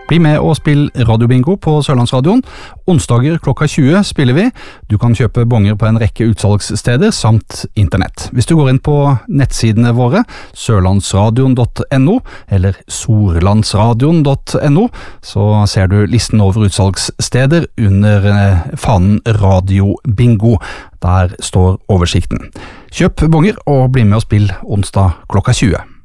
Bli med og spill radiobingo på Sørlandsradioen. Onsdager klokka 20 spiller vi. Du kan kjøpe bonger på en rekke utsalgssteder samt internett. Hvis du går inn på nettsidene våre, sørlandsradion.no eller sorlandsradion.no, så ser du listen over utsalgssteder under fanen radiobingo. Der står oversikten. Kjøp bonger og bli med og spill onsdag klokka 20.